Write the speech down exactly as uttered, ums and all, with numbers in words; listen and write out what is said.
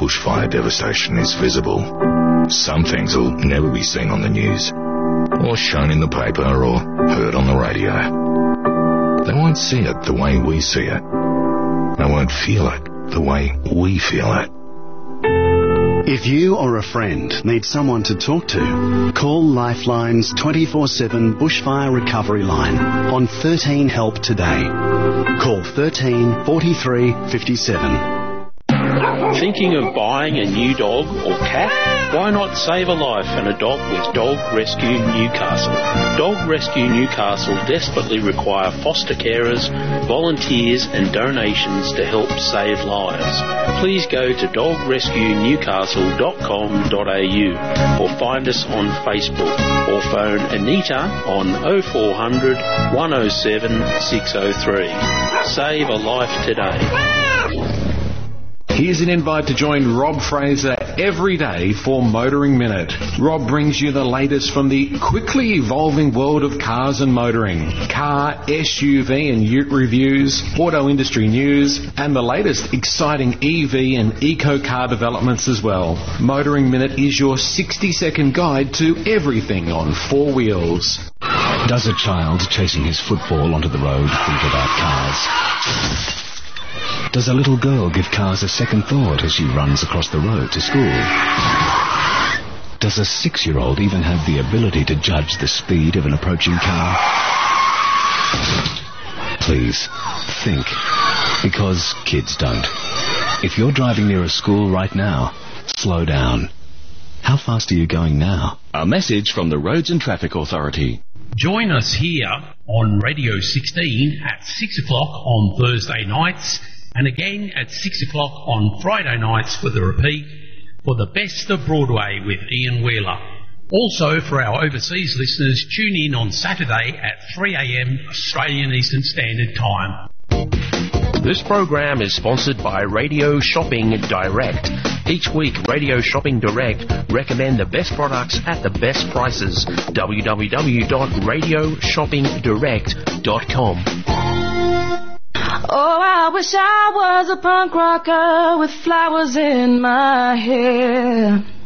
bushfire devastation is visible. Some things will never be seen on the news, or shown in the paper, or heard on the radio. They won't see it the way we see it. They won't feel it the way we feel it. If you or a friend needs someone to talk to, call Lifeline's twenty-four seven Bushfire Recovery Line on thirteen help today. Call thirteen forty-three fifty-seven. Thinking of buying a new dog or cat? Why not save a life and a dog with Dog Rescue Newcastle? Dog Rescue Newcastle desperately require foster carers, volunteers and donations to help save lives. Please go to dog rescue newcastle dot com dot a u or find us on Facebook or phone Anita on oh four hundred, one oh seven, six oh three. Save a life today. Here's an invite to join Rob Fraser every day for Motoring Minute. Rob brings you the latest from the quickly evolving world of cars and motoring. Car, S U V and ute reviews, auto industry news, and the latest exciting E V and eco-car developments as well. Motoring Minute is your sixty second guide to everything on four wheels. Does a child chasing his football onto the road think about cars? Does a little girl give cars a second thought as she runs across the road to school? Does a six-year-old even have the ability to judge the speed of an approaching car? Please, think. Because kids don't. If you're driving near a school right now, slow down. How fast are you going now? A message from the Roads and Traffic Authority. Join us here on Radio sixteen at six o'clock on Thursday nights and again at six o'clock on Friday nights for the repeat for the Best of Broadway with Ian Wheeler. Also, for our overseas listeners, tune in on Saturday at three a.m. Australian Eastern Standard Time. This program is sponsored by Radio Shopping Direct. Each week, Radio Shopping Direct recommend the best products at the best prices. w w w dot radio shopping direct dot com. Oh, I wish I was a punk rocker with flowers in my hair.